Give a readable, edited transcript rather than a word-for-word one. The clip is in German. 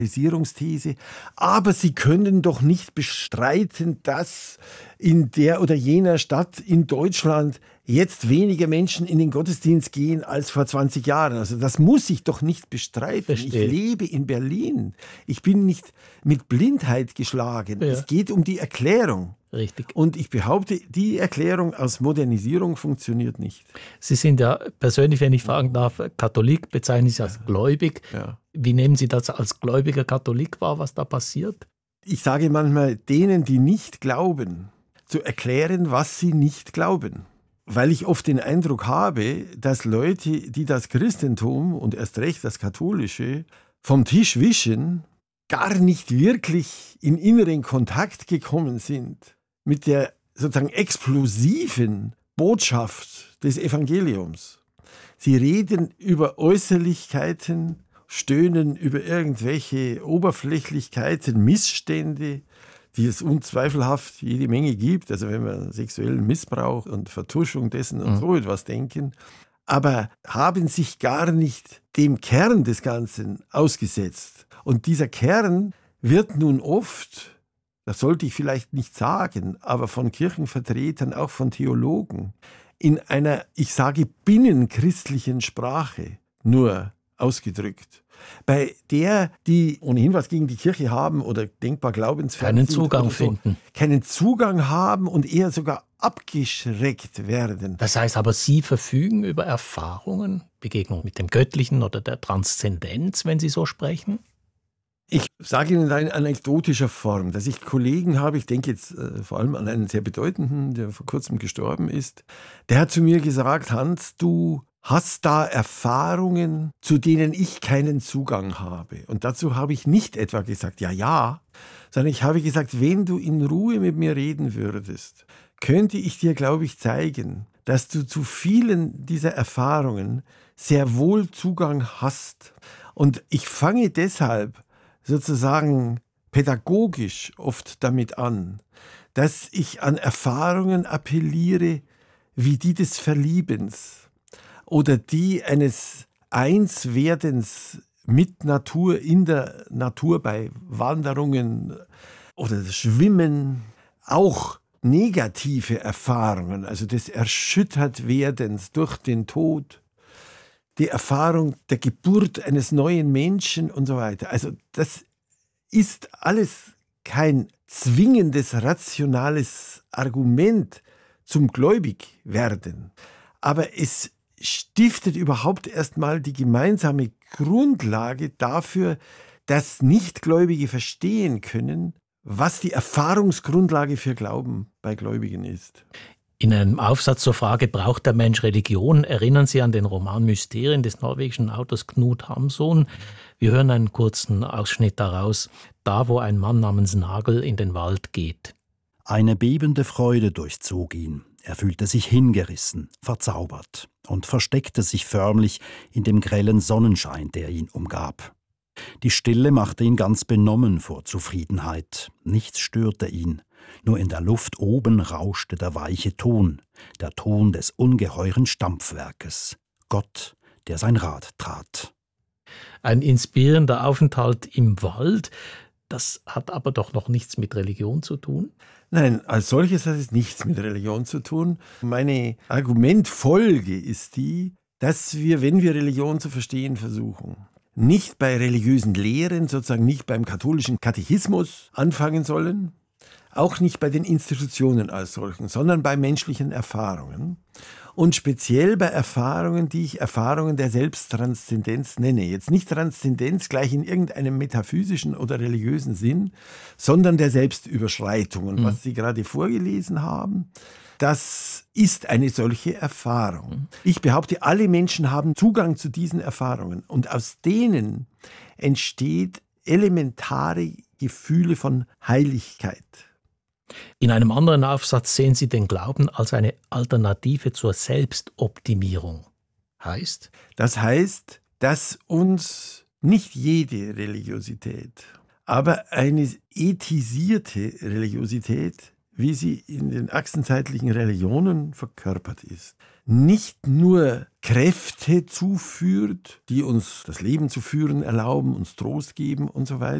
Säkularisierungsthese. Aber Sie können doch nicht bestreiten, dass in der oder jener Stadt in Deutschland jetzt weniger Menschen in den Gottesdienst gehen als vor 20 Jahren. Also das muss ich doch nicht bestreiten. Verstehe. Ich lebe in Berlin. Ich bin nicht mit Blindheit geschlagen. Ja. Es geht um die Erklärung. Richtig. Und ich behaupte, die Erklärung aus Modernisierung funktioniert nicht. Sie sind ja persönlich, wenn ich fragen darf, Katholik, bezeichnen Sie sich als gläubig. Ja. Wie nehmen Sie das als gläubiger Katholik wahr, was da passiert? Ich sage manchmal denen, die nicht glauben, zu erklären, was sie nicht glauben. Weil ich oft den Eindruck habe, dass Leute, die das Christentum und erst recht das Katholische vom Tisch wischen, gar nicht wirklich in inneren Kontakt gekommen sind mit der sozusagen explosiven Botschaft des Evangeliums. Sie reden über Äußerlichkeiten, stöhnen über irgendwelche Oberflächlichkeiten, Missstände, die es unzweifelhaft jede Menge gibt, also wenn wir sexuellen Missbrauch und Vertuschung dessen und so etwas denken, aber haben sich gar nicht dem Kern des Ganzen ausgesetzt. Und dieser Kern wird nun oft, das sollte ich vielleicht nicht sagen, aber von Kirchenvertretern, auch von Theologen, in einer, ich sage, binnenchristlichen Sprache nur ausgedrückt, bei der die ohnehin was gegen die Kirche haben oder denkbar glaubensfern Keinen sind Zugang oder so, finden. keinen Zugang haben und eher sogar abgeschreckt werden. Das heißt aber, Sie verfügen über Erfahrungen, Begegnung mit dem Göttlichen oder der Transzendenz, wenn Sie so sprechen? Ich sage Ihnen in anekdotischer Form, dass ich Kollegen habe, ich denke jetzt vor allem an einen sehr bedeutenden, der vor kurzem gestorben ist, der hat zu mir gesagt, Hans, du hast da Erfahrungen, zu denen ich keinen Zugang habe. Und dazu habe ich nicht etwa gesagt, ja, sondern ich habe gesagt, wenn du in Ruhe mit mir reden würdest, könnte ich dir, glaube ich, zeigen, dass du zu vielen dieser Erfahrungen sehr wohl Zugang hast. Und ich fange deshalb sozusagen pädagogisch oft damit an, dass ich an Erfahrungen appelliere, wie die des Verliebens oder die eines Einswerdens mit Natur, in der Natur bei Wanderungen oder das Schwimmen, auch negative Erfahrungen, also des Erschüttertwerdens durch den Tod, die Erfahrung der Geburt eines neuen Menschen und so weiter. Also das ist alles kein zwingendes, rationales Argument zum Gläubigwerden. Aber es stiftet überhaupt erstmal die gemeinsame Grundlage dafür, dass Nichtgläubige verstehen können, was die Erfahrungsgrundlage für Glauben bei Gläubigen ist. In einem Aufsatz zur Frage, braucht der Mensch Religion, erinnern Sie an den Roman Mysterien des norwegischen Autors Knut Hamsun. Wir hören einen kurzen Ausschnitt daraus, da wo ein Mann namens Nagel in den Wald geht. Eine bebende Freude durchzog ihn. Er fühlte sich hingerissen, verzaubert und versteckte sich förmlich in dem grellen Sonnenschein, der ihn umgab. Die Stille machte ihn ganz benommen vor Zufriedenheit. Nichts störte ihn. Nur in der Luft oben rauschte der weiche Ton, der Ton des ungeheuren Stampfwerkes. Gott, der sein Rad trat. Ein inspirierender Aufenthalt im Wald, das hat aber doch noch nichts mit Religion zu tun? Nein, als solches hat es nichts mit Religion zu tun. Meine Argumentfolge ist die, dass wir, wenn wir Religion zu verstehen versuchen, nicht bei religiösen Lehren, sozusagen nicht beim katholischen Katechismus anfangen sollen, auch nicht bei den Institutionen als solchen, sondern bei menschlichen Erfahrungen und speziell bei Erfahrungen, die ich Erfahrungen der Selbsttranszendenz nenne. Jetzt nicht Transzendenz gleich in irgendeinem metaphysischen oder religiösen Sinn, sondern der Selbstüberschreitung. Und was Sie gerade vorgelesen haben, das ist eine solche Erfahrung. Ich behaupte, alle Menschen haben Zugang zu diesen Erfahrungen und aus denen entsteht elementare Gefühle von Heiligkeit. In einem anderen Aufsatz sehen Sie den Glauben als eine Alternative zur Selbstoptimierung. Heißt? Das heißt, dass uns nicht jede Religiosität, aber eine ethisierte Religiosität wie sie in den achsenzeitlichen Religionen verkörpert ist, nicht nur Kräfte zuführt, die uns das Leben zu führen erlauben, uns Trost geben und so weiter,